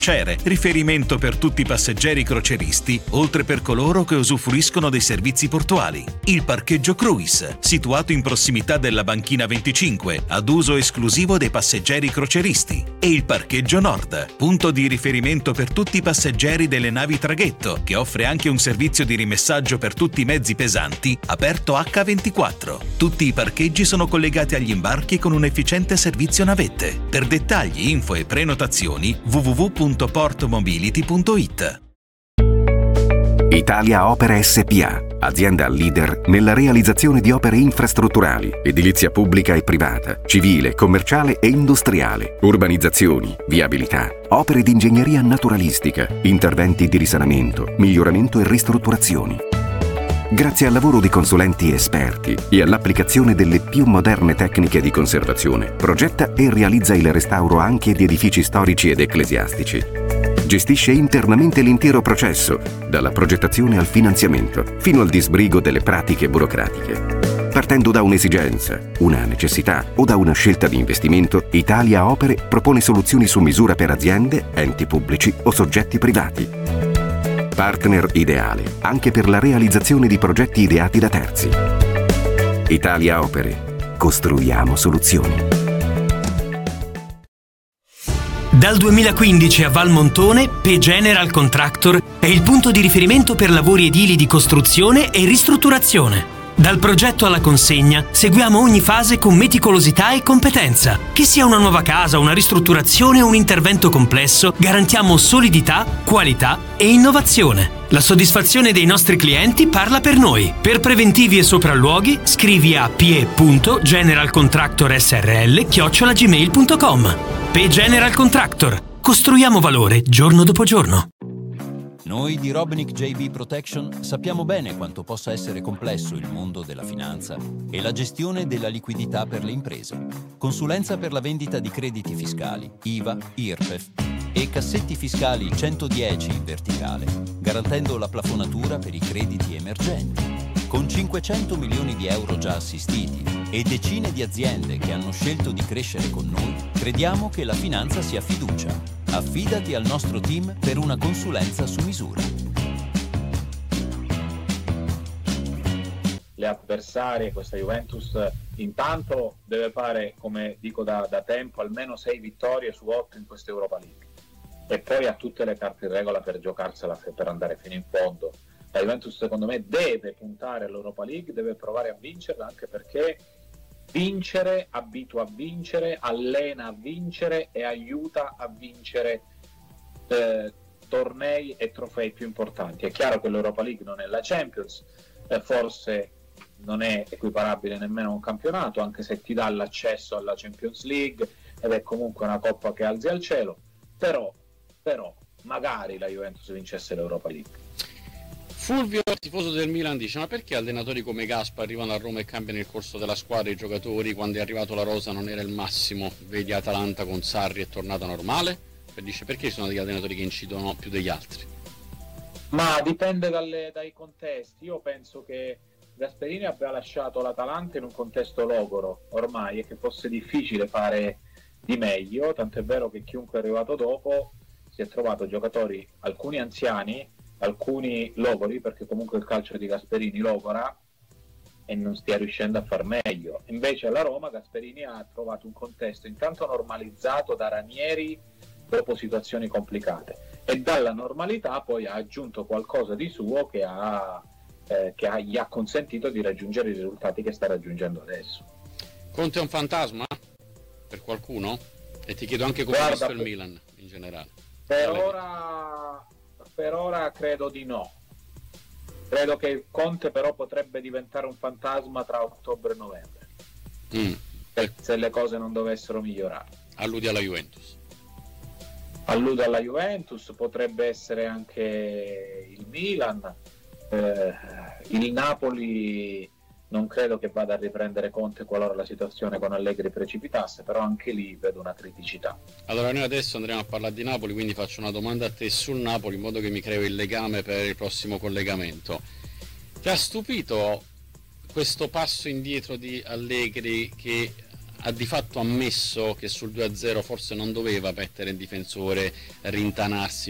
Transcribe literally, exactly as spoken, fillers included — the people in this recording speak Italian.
Crociere, riferimento per tutti i passeggeri croceristi, oltre per coloro che usufruiscono dei servizi portuali. Il parcheggio Cruise, situato in prossimità della Banchina venticinque, ad uso esclusivo dei passeggeri croceristi. E il parcheggio Nord, punto di riferimento per tutti i passeggeri delle navi traghetto, che offre anche un servizio di rimessaggio per tutti i mezzi pesanti, aperto acca ventiquattro. Tutti i parcheggi sono collegati agli imbarchi con un efficiente servizio navette. Per dettagli, info e prenotazioni w w w punto portmobility punto it. Italia Opere S P A, azienda leader nella realizzazione di opere infrastrutturali, edilizia pubblica e privata, civile, commerciale e industriale, urbanizzazioni, viabilità, opere di ingegneria naturalistica, interventi di risanamento, miglioramento e ristrutturazioni. Grazie al lavoro di consulenti esperti e all'applicazione delle più moderne tecniche di conservazione, progetta e realizza il restauro anche di edifici storici ed ecclesiastici. Gestisce internamente l'intero processo, dalla progettazione al finanziamento, fino al disbrigo delle pratiche burocratiche. Partendo da un'esigenza, una necessità o da una scelta di investimento, Italia Opere propone soluzioni su misura per aziende, enti pubblici o soggetti privati. Partner ideale anche per la realizzazione di progetti ideati da terzi. Italia Opere. Costruiamo soluzioni. Dal duemilaquindici a Valmontone, P General Contractor è il punto di riferimento per lavori edili di costruzione e ristrutturazione. Dal progetto alla consegna seguiamo ogni fase con meticolosità e competenza. Che sia una nuova casa, una ristrutturazione o un intervento complesso, garantiamo solidità, qualità e innovazione. La soddisfazione dei nostri clienti parla per noi. Per preventivi e sopralluoghi scrivi a p e punto general contractor s r l chiocciola gmail punto com. P General Contractor. Costruiamo valore giorno dopo giorno. Noi di Robinick J V Protection sappiamo bene quanto possa essere complesso il mondo della finanza e la gestione della liquidità per le imprese. Consulenza per la vendita di crediti fiscali, I V A, I R P E F e cassetti fiscali centodieci in verticale, garantendo la plafonatura per i crediti emergenti. Con cinquecento milioni di euro già assistiti e decine di aziende che hanno scelto di crescere con noi, crediamo che la finanza sia fiducia. Affidati al nostro team per una consulenza su misura. Le avversarie, questa Juventus, intanto deve fare, come dico da, da tempo, almeno sei vittorie su otto in questa Europa League. E poi ha tutte le carte in regola per giocarsela, per andare fino in fondo. La Juventus, secondo me, deve puntare all'Europa League, deve provare a vincerla, anche perché vincere abitua a vincere, allena a vincere e aiuta a vincere eh, tornei e trofei più importanti. È chiaro che l'Europa League non è la Champions, eh, forse non è equiparabile nemmeno a un campionato, anche se ti dà l'accesso alla Champions League ed è comunque una coppa che alzi al cielo, però, però magari la Juventus vincesse l'Europa League. Fulvio, tifoso del Milan, dice: ma perché allenatori come Gaspa arrivano a Roma e cambiano il corso della squadra? I giocatori, quando è arrivato la rosa, non era il massimo? Vedi Atalanta con Sarri, è tornata normale? E dice: perché ci sono degli allenatori che incidono più degli altri? Ma dipende dalle, dai contesti. Io penso che Gasperini abbia lasciato l'Atalanta in un contesto logoro ormai e che fosse difficile fare di meglio, tant'è vero che chiunque è arrivato dopo si è trovato giocatori, alcuni anziani, alcuni logori, perché comunque il calcio di Gasperini logora e non stia riuscendo a far meglio. Invece alla Roma Gasperini ha trovato un contesto intanto normalizzato da Ranieri dopo situazioni complicate e dalla normalità poi ha aggiunto qualcosa di suo che, ha, eh, che ha, gli ha consentito di raggiungere i risultati che sta raggiungendo adesso. Conte è un fantasma per qualcuno? E ti chiedo anche come ha visto il Milan in generale. Per ora... Per ora credo di no. Credo che Conte però potrebbe diventare un fantasma tra ottobre e novembre. Mm. Se, se le cose non dovessero migliorare. Alludi alla Juventus. Alludo alla Juventus, potrebbe essere anche il Milan. Eh, il Napoli non credo che vada a riprendere Conte qualora la situazione con Allegri precipitasse, però anche lì vedo una criticità. Allora noi adesso andremo a parlare di Napoli, quindi faccio una domanda a te sul Napoli in modo che mi creo il legame per il prossimo collegamento. Ti ha stupito questo passo indietro di Allegri che ha di fatto ammesso che sul due a zero forse non doveva mettere in difensore, rintanarsi